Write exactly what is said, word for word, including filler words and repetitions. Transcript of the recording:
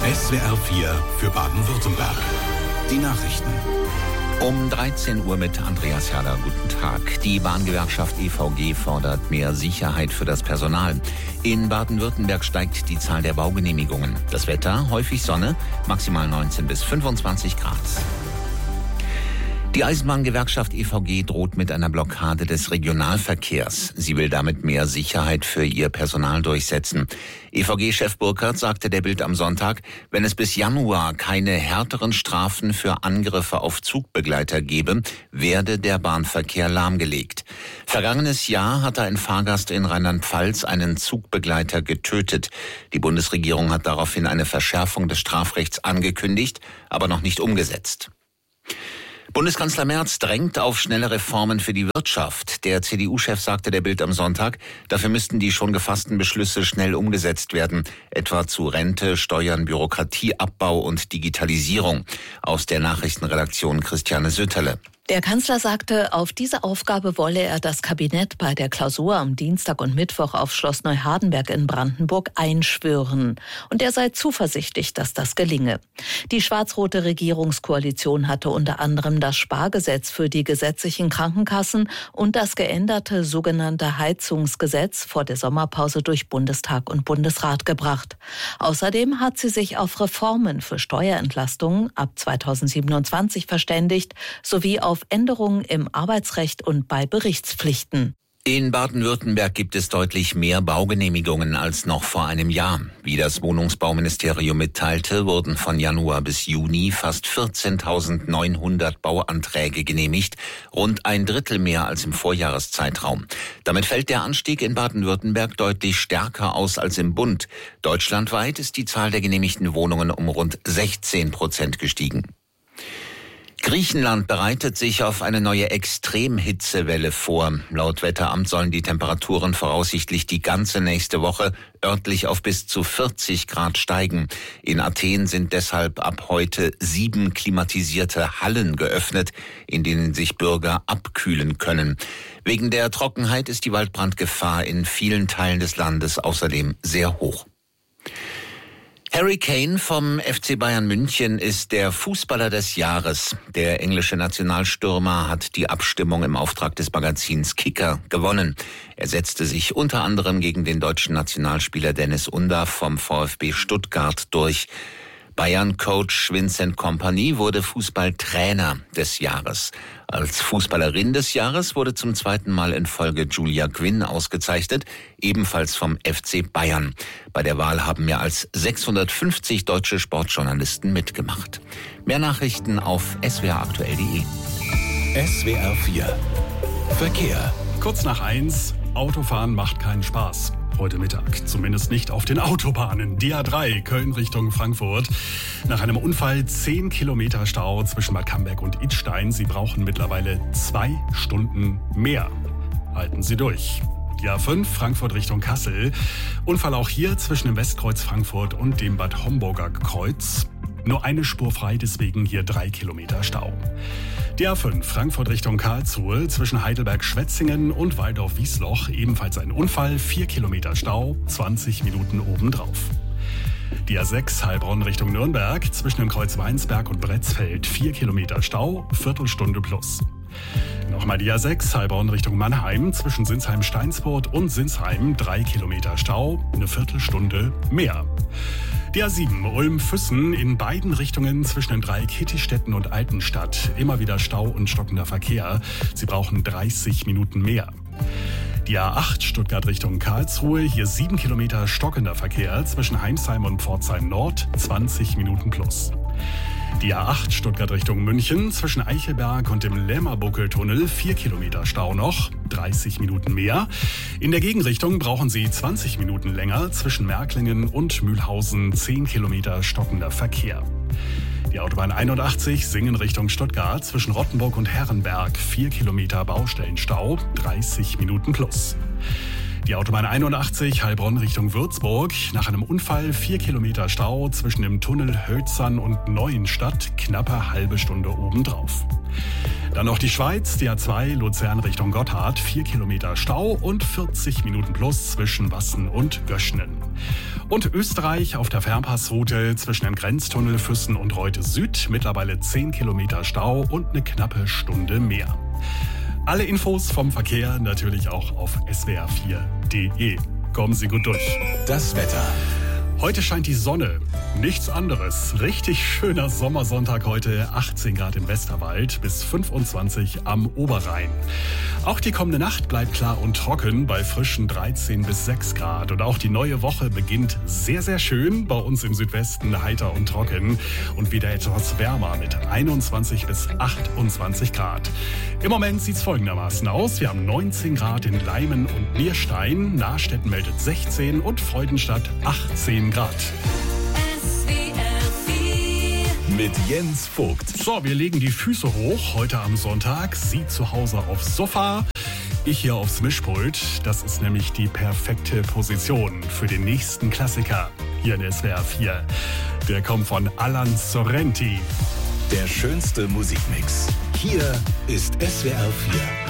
S W R vier für Baden-Württemberg. Die Nachrichten. Um dreizehn Uhr mit Andreas Herder. Guten Tag. Die Bahngewerkschaft E V G fordert mehr Sicherheit für das Personal. In Baden-Württemberg steigt die Zahl der Baugenehmigungen. Das Wetter, häufig Sonne, maximal neunzehn bis fünfundzwanzig Grad. Die Eisenbahngewerkschaft E V G droht mit einer Blockade des Regionalverkehrs. Sie will damit mehr Sicherheit für ihr Personal durchsetzen. E V G-Chef Burkhardt sagte der Bild am Sonntag, wenn es bis Januar keine härteren Strafen für Angriffe auf Zugbegleiter gebe, werde der Bahnverkehr lahmgelegt. Vergangenes Jahr hatte ein Fahrgast in Rheinland-Pfalz einen Zugbegleiter getötet. Die Bundesregierung hat daraufhin eine Verschärfung des Strafrechts angekündigt, aber noch nicht umgesetzt. Bundeskanzler Merz drängt auf schnelle Reformen für die Wirtschaft. Der C D U-Chef sagte der Bild am Sonntag, dafür müssten die schon gefassten Beschlüsse schnell umgesetzt werden, etwa zu Rente, Steuern, Bürokratieabbau und Digitalisierung. Aus der Nachrichtenredaktion Christiane Sütterle. Der Kanzler sagte, auf diese Aufgabe wolle er das Kabinett bei der Klausur am Dienstag und Mittwoch auf Schloss Neuhardenberg in Brandenburg einschwören. Und er sei zuversichtlich, dass das gelinge. Die schwarz-rote Regierungskoalition hatte unter anderem das Spargesetz für die gesetzlichen Krankenkassen und das geänderte sogenannte Heizungsgesetz vor der Sommerpause durch Bundestag und Bundesrat gebracht. Außerdem hat sie sich auf Reformen für Steuerentlastungen ab zweitausendsiebenundzwanzig verständigt, sowie auf Änderungen im Arbeitsrecht und bei Berichtspflichten. In Baden-Württemberg gibt es deutlich mehr Baugenehmigungen als noch vor einem Jahr. Wie das Wohnungsbauministerium mitteilte, wurden von Januar bis Juni fast vierzehntausendneunhundert Bauanträge genehmigt, rund ein Drittel mehr als im Vorjahreszeitraum. Damit fällt der Anstieg in Baden-Württemberg deutlich stärker aus als im Bund. Deutschlandweit ist die Zahl der genehmigten Wohnungen um rund sechzehn Prozent gestiegen. Griechenland bereitet sich auf eine neue Extremhitzewelle vor. Laut Wetteramt sollen die Temperaturen voraussichtlich die ganze nächste Woche örtlich auf bis zu vierzig Grad steigen. In Athen sind deshalb ab heute sieben klimatisierte Hallen geöffnet, in denen sich Bürger abkühlen können. Wegen der Trockenheit ist die Waldbrandgefahr in vielen Teilen des Landes außerdem sehr hoch. Harry Kane vom F C Bayern München ist der Fußballer des Jahres. Der englische Nationalstürmer hat die Abstimmung im Auftrag des Magazins Kicker gewonnen. Er setzte sich unter anderem gegen den deutschen Nationalspieler Dennis Undaff vom VfB Stuttgart durch. Bayern-Coach Vincent Kompany wurde Fußballtrainer des Jahres. Als Fußballerin des Jahres wurde zum zweiten Mal in Folge Julia Quinn ausgezeichnet, ebenfalls vom F C Bayern. Bei der Wahl haben mehr als sechshundertfünfzig deutsche Sportjournalisten mitgemacht. Mehr Nachrichten auf s w r aktuell punkt de. S W R vier Verkehr. Kurz nach eins, Autofahren macht keinen Spaß. Heute Mittag, zumindest nicht auf den Autobahnen. D A drei, Köln Richtung Frankfurt. Nach einem Unfall zehn Kilometer Stau zwischen Bad Camberg und Idstein. Sie brauchen mittlerweile zwei Stunden mehr. Halten Sie durch. D A fünf, Frankfurt Richtung Kassel. Unfall auch hier zwischen dem Westkreuz Frankfurt und dem Bad Homburger Kreuz. Nur eine Spur frei, deswegen hier drei Kilometer Stau. D A fünf, Frankfurt Richtung Karlsruhe, zwischen Heidelberg-Schwetzingen und Waldorf-Wiesloch. Ebenfalls ein Unfall, vier Kilometer Stau, zwanzig Minuten obendrauf. D A sechs, Heilbronn Richtung Nürnberg, zwischen dem Kreuz Weinsberg und Bretzfeld, vier Kilometer Stau, Viertelstunde plus. Nochmal D A sechs, Heilbronn Richtung Mannheim, zwischen Sinsheim-Steinsport und Sinsheim, drei Kilometer Stau, eine Viertelstunde mehr. D A sieben, Ulm-Füssen, in beiden Richtungen zwischen dem Dreieck Hittistetten und Altenstadt. Immer wieder Stau und stockender Verkehr. Sie brauchen dreißig Minuten mehr. Die A acht, Stuttgart Richtung Karlsruhe, hier sieben Kilometer stockender Verkehr zwischen Heimsheim und Pforzheim Nord, zwanzig Minuten plus. Die A acht, Stuttgart Richtung München, zwischen Eichelberg und dem Lämmerbuckeltunnel, vier Kilometer Stau noch, dreißig Minuten mehr. In der Gegenrichtung brauchen Sie zwanzig Minuten länger, zwischen Märklingen und Mühlhausen, zehn Kilometer stockender Verkehr. Die Autobahn einundachtzig, Singen Richtung Stuttgart, zwischen Rottenburg und Herrenberg, vier Kilometer Baustellenstau, dreißig Minuten plus. Die Autobahn einundachtzig Heilbronn Richtung Würzburg. Nach einem Unfall vier Kilometer Stau zwischen dem Tunnel Hölzern und Neuenstadt. Knappe halbe Stunde obendrauf. Dann noch die Schweiz, die A zwei Luzern Richtung Gotthard. vier Kilometer Stau und vierzig Minuten plus zwischen Wassen und Göschnen. Und Österreich auf der Fernpassroute zwischen dem Grenztunnel Füssen und Reute Süd. Mittlerweile zehn Kilometer Stau und eine knappe Stunde mehr. Alle Infos vom Verkehr natürlich auch auf S W R vier punkt de. Kommen Sie gut durch. Das Wetter. Heute scheint die Sonne. Nichts anderes. Richtig schöner Sommersonntag heute. achtzehn Grad im Westerwald bis fünfundzwanzig am Oberrhein. Auch die kommende Nacht bleibt klar und trocken bei frischen dreizehn bis sechs Grad. Und auch die neue Woche beginnt sehr, sehr schön. Bei uns im Südwesten heiter und trocken und wieder etwas wärmer mit einundzwanzig bis achtundzwanzig Grad. Im Moment sieht es folgendermaßen aus. Wir haben neunzehn Grad in Leimen und Nierstein. Nahstetten meldet sechzehn und Freudenstadt achtzehn Grad. Mit Jens Vogt. So, wir legen die Füße hoch heute am Sonntag. Sie zu Hause aufs Sofa, ich hier aufs Mischpult. Das ist nämlich die perfekte Position für den nächsten Klassiker hier in S W R vier. Der kommt von Alan Sorrenti. Der schönste Musikmix. Hier ist S W R vier.